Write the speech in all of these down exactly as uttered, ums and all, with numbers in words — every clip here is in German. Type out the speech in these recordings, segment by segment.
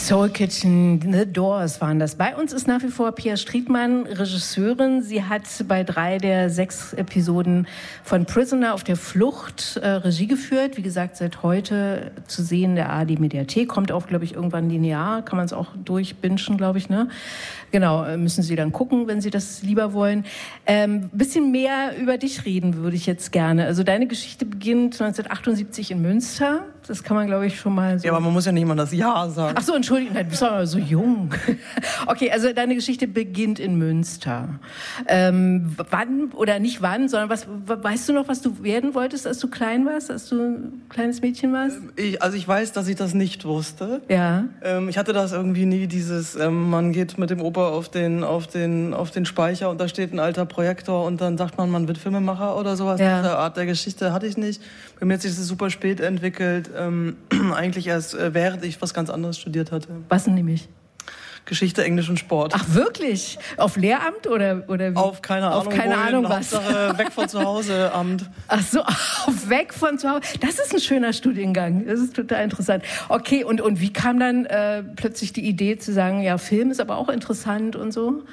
Soul Kitchen, The Doors waren das. Bei uns ist nach wie vor Pia Striedmann, Regisseurin. Sie hat bei drei der sechs Episoden von Prisoner auf der Flucht äh, Regie geführt. Wie gesagt, seit heute zu sehen in der A R D-Mediathek. Kommt auch, glaube ich, irgendwann linear. Kann man es auch durchbingen, glaube ich, ne? Genau, müssen Sie dann gucken, wenn Sie das lieber wollen. Ähm, bisschen mehr über dich reden würde ich jetzt gerne. Also deine Geschichte beginnt neunzehnhundertachtundsiebzig in Münster. Das kann man, glaube ich, schon mal so... Ja, aber man muss ja nicht mal das Jahr sagen. Ach so, Entschuldigung, du bist aber so jung. Okay, also deine Geschichte beginnt in Münster. Ähm, wann, oder nicht wann, sondern was, weißt du noch, was du werden wolltest, als du klein warst, als du ein kleines Mädchen warst? Ich, also ich weiß, dass ich das nicht wusste. Ja. Ähm, ich hatte das irgendwie nie, dieses, ähm, man geht mit dem Opa auf den, auf, den, auf den Speicher und da steht ein alter Projektor und dann sagt man, man wird Filmemacher oder sowas. Ja. Diese Art der Geschichte hatte ich nicht. Bei mir hat sich das super spät entwickelt. Ähm, eigentlich erst äh, während ich was ganz anderes studiert hatte. Was denn nämlich? Geschichte, Englisch und Sport. Ach wirklich? Auf Lehramt oder, oder wie? Auf keine Ahnung, auf keine Ahnung was. Hauptsache weg von zu Hause Amt. Ach so, auf weg von zu Hause. Das ist ein schöner Studiengang. Das ist total interessant. Okay, und, und wie kam dann äh, plötzlich die Idee zu sagen, ja, Film ist aber auch interessant und so?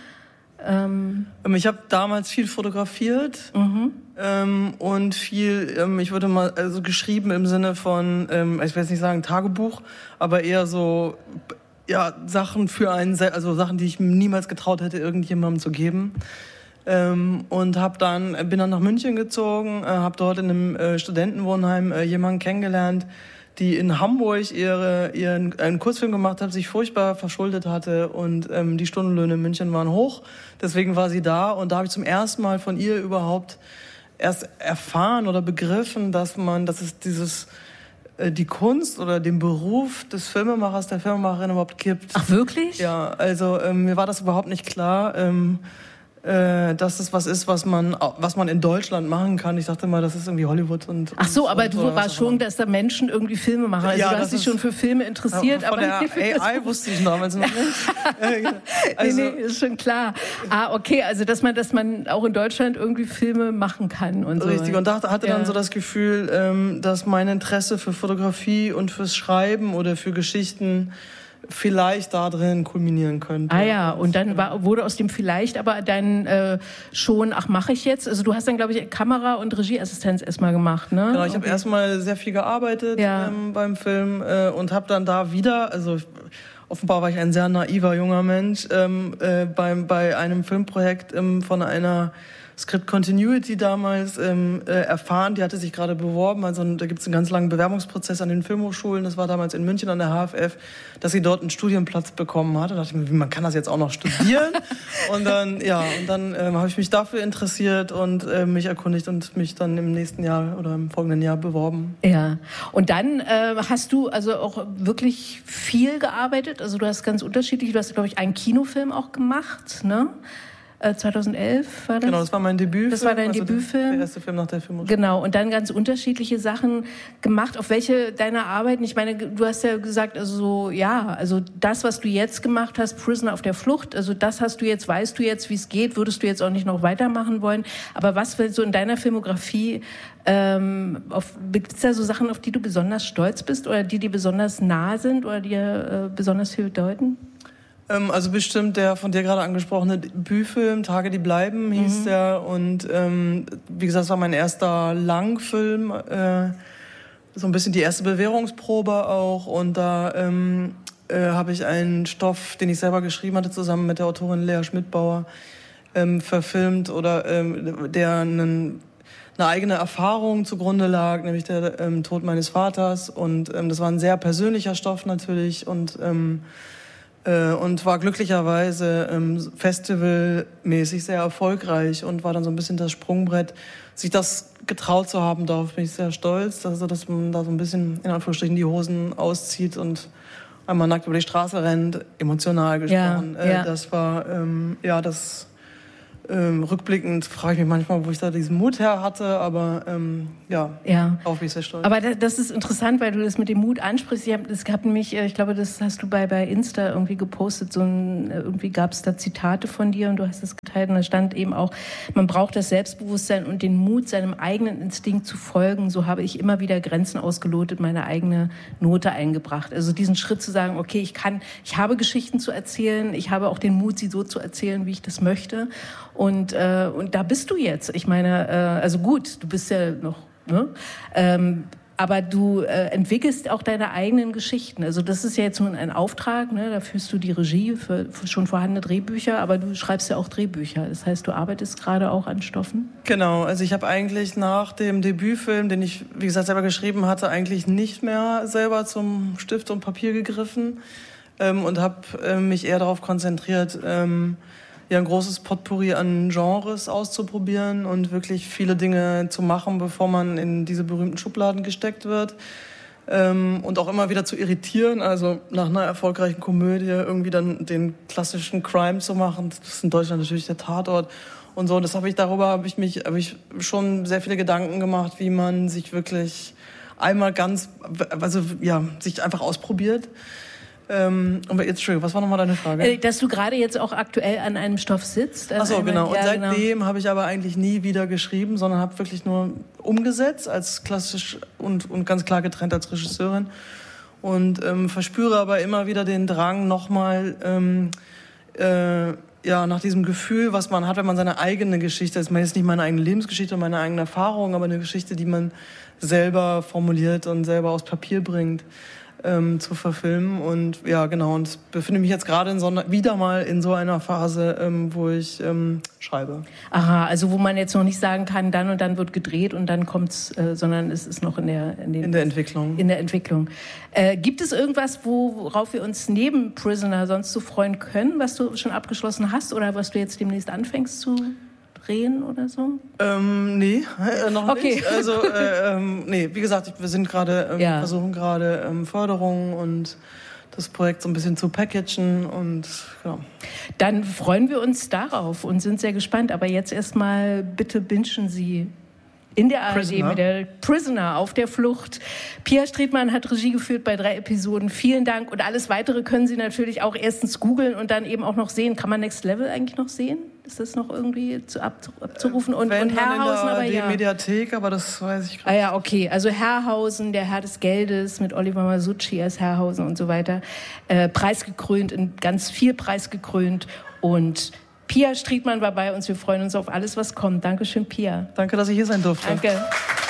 Ähm Ich habe damals viel fotografiert. Mhm. Ähm, und viel, ähm, ich würde mal, also geschrieben im Sinne von, ähm, ich will jetzt nicht sagen Tagebuch, aber eher so, ja, Sachen für einen, also Sachen, die ich niemals getraut hätte, irgendjemandem zu geben. Ähm, und hab dann, bin dann nach München gezogen, äh, habe dort in einem äh, Studentenwohnheim äh, jemanden kennengelernt, die in Hamburg ihre, ihren einen Kurzfilm gemacht hat, sich furchtbar verschuldet hatte und ähm, die Stundenlöhne in München waren hoch. Deswegen war sie da und da habe ich zum ersten Mal von ihr überhaupt erst erfahren oder begriffen, dass man, dass es dieses äh, die Kunst oder den Beruf des Filmemachers, der Filmemacherin überhaupt gibt. Ach wirklich? Ja, also ähm, mir war das überhaupt nicht klar, ähm, äh, dass das was ist, was man, was man in Deutschland machen kann. Ich dachte mal, das ist irgendwie Hollywood und. Ach so, und, aber und, du warst schon, dass da Menschen irgendwie Filme machen. Also ja, du hast dich schon für Filme interessiert, ja, von aber der nicht A I wusste ich damals noch nicht. äh, also, nee, nee, ist schon klar. Ah, okay, also dass man, dass man auch in Deutschland irgendwie Filme machen kann und so. Richtig, und dachte, hatte ja. dann so das Gefühl, ähm, dass mein Interesse für Fotografie und fürs Schreiben oder für Geschichten vielleicht da drin kulminieren könnte. Ah ja, und dann war, wurde aus dem vielleicht aber dann äh, schon, ach, mache ich jetzt? Also du hast dann, glaube ich, Kamera- und Regieassistenz erstmal gemacht, ne? Genau, ich habe okay. erstmal sehr viel gearbeitet ja. ähm, beim Film äh, und habe dann da wieder, also offenbar war ich ein sehr naiver junger Mensch, ähm, äh, beim, bei einem Filmprojekt ähm, von einer Script Continuity damals ähm, äh, erfahren, die hatte sich gerade beworben, also da gibt es einen ganz langen Bewerbungsprozess an den Filmhochschulen, das war damals in München an der H F F, dass sie dort einen Studienplatz bekommen hat. Da dachte ich mir, man kann das jetzt auch noch studieren? und dann, ja, und dann ähm, habe ich mich dafür interessiert und äh, mich erkundigt und mich dann im nächsten Jahr oder im folgenden Jahr beworben. Ja, und dann äh, hast du also auch wirklich viel gearbeitet, also du hast ganz unterschiedlich, du hast, glaube ich, einen Kinofilm auch gemacht, ne? zweitausendelf war das? Genau, das war mein Debütfilm. Das war dein also Debütfilm? Der erste Film nach der Filmhochschule. Genau, und dann ganz unterschiedliche Sachen gemacht. Auf welche deiner Arbeiten? Ich meine, du hast ja gesagt, also so, ja, also das, was du jetzt gemacht hast, Prisoner auf der Flucht, also das hast du jetzt, weißt du jetzt, wie es geht, würdest du jetzt auch nicht noch weitermachen wollen. Aber was so in deiner Filmografie, ähm, gibt es da so Sachen, auf die du besonders stolz bist oder die dir besonders nah sind oder dir äh, besonders viel bedeuten? Also bestimmt der von dir gerade angesprochene Debütfilm, Tage, die bleiben, hieß mhm. der. Und ähm, wie gesagt, das war mein erster Langfilm. Äh, so ein bisschen die erste Bewährungsprobe auch. Und da ähm, äh, habe ich einen Stoff, den ich selber geschrieben hatte, zusammen mit der Autorin Lea Schmidbauer, ähm, verfilmt. Oder ähm, der einen, eine eigene Erfahrung zugrunde lag, nämlich der ähm, Tod meines Vaters. Und ähm, das war ein sehr persönlicher Stoff natürlich. Und... Ähm, und war glücklicherweise ähm, festivalmäßig sehr erfolgreich und war dann so ein bisschen das Sprungbrett. Sich das getraut zu haben, darauf bin ich sehr stolz, also, dass man da so ein bisschen in Anführungsstrichen die Hosen auszieht und einmal nackt über die Straße rennt, emotional gesprochen. Ja, ja. Äh, das war, ähm, ja, das Ähm, rückblickend frage ich mich manchmal, wo ich da diesen Mut her hatte, aber ähm, ja, ja, darauf bin ich sehr stolz. Aber das ist interessant, weil du das mit dem Mut ansprichst. Ich habe, es gab nämlich, ich glaube, das hast du bei, bei Insta irgendwie gepostet, so ein, irgendwie gab es da Zitate von dir und du hast es geteilt und da stand eben auch, man braucht das Selbstbewusstsein und den Mut, seinem eigenen Instinkt zu folgen. So habe ich immer wieder Grenzen ausgelotet, meine eigene Note eingebracht. Also diesen Schritt zu sagen, okay, ich kann, ich habe Geschichten zu erzählen, ich habe auch den Mut, sie so zu erzählen, wie ich das möchte. Und, äh, und da bist du jetzt. Ich meine, äh, also gut, du bist ja noch, ne? Ähm, aber du äh, entwickelst auch deine eigenen Geschichten. Also das ist ja jetzt nun ein Auftrag, ne? Da führst du die Regie für, für schon vorhandene Drehbücher, aber du schreibst ja auch Drehbücher. Das heißt, du arbeitest gerade auch an Stoffen? Genau, also ich habe eigentlich nach dem Debütfilm, den ich, wie gesagt, selber geschrieben hatte, eigentlich nicht mehr selber zum Stift und Papier gegriffen ähm, und habe äh, mich eher darauf konzentriert, ähm, ja, ein großes Potpourri an Genres auszuprobieren und wirklich viele Dinge zu machen, bevor man in diese berühmten Schubladen gesteckt wird. Ähm, und auch immer wieder zu irritieren, also nach einer erfolgreichen Komödie irgendwie dann den klassischen Crime zu machen. Das ist in Deutschland natürlich der Tatort und so. Das habe ich, darüber habe ich mich, habe ich schon sehr viele Gedanken gemacht, wie man sich wirklich einmal ganz, also ja, sich einfach ausprobiert. Ähm, aber jetzt, Entschuldigung, was war nochmal deine Frage? Dass du gerade jetzt auch aktuell an einem Stoff sitzt. Ach so, genau. Und ja, seitdem genau. habe ich aber eigentlich nie wieder geschrieben, sondern habe wirklich nur umgesetzt als klassisch und, und ganz klar getrennt als Regisseurin. Und ähm, verspüre aber immer wieder den Drang, nochmal ähm, äh, ja, nach diesem Gefühl, was man hat, wenn man seine eigene Geschichte, das ist jetzt nicht meine eigene Lebensgeschichte und meine eigene Erfahrung, aber eine Geschichte, die man selber formuliert und selber aufs Papier bringt. Ähm, zu verfilmen und ja genau und befinde mich jetzt gerade in so einer, wieder mal in so einer Phase, ähm, wo ich ähm, schreibe. Aha, also wo man jetzt noch nicht sagen kann, dann und dann wird gedreht und dann kommt's, äh, sondern es ist noch in der in, den, in der Entwicklung. In der Entwicklung. Äh, gibt es irgendwas, wo, worauf wir uns neben Prisoner sonst so freuen können, was du schon abgeschlossen hast oder was du jetzt demnächst anfängst zu drehen oder so? Ähm, nee, äh, noch okay. nicht. Also, äh, ähm, nee, wie gesagt, wir sind gerade, ähm, ja. versuchen gerade ähm, Förderung und das Projekt so ein bisschen zu packagen und ja. Dann freuen wir uns darauf und sind sehr gespannt. Aber jetzt erstmal bitte bingen Sie in der A R D mit der Prisoner auf der Flucht. Pia Striedmann hat Regie geführt bei drei Episoden. Vielen Dank. Und alles Weitere können Sie natürlich auch erstens googeln und dann eben auch noch sehen. Kann man Next Level eigentlich noch sehen? Ist das noch irgendwie zu, ab, abzurufen? Und, Wenn und Herrhausen, in der aber ja. Mediathek, aber das weiß ich gerade. Ah ja, okay. Also Herrhausen, der Herr des Geldes mit Oliver Masucci als Herrhausen und so weiter. Äh, preisgekrönt, in ganz viel preisgekrönt. Und Pia Striedmann war bei uns. Wir freuen uns auf alles, was kommt. Dankeschön, Pia. Danke, dass ich hier sein durfte. Danke.